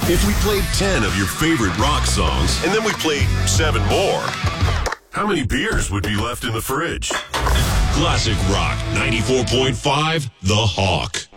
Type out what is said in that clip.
If we played 10 of your favorite rock songs, and then we played 7 more, how many beers would be left in the fridge? Classic Rock 94.5, The Hawk.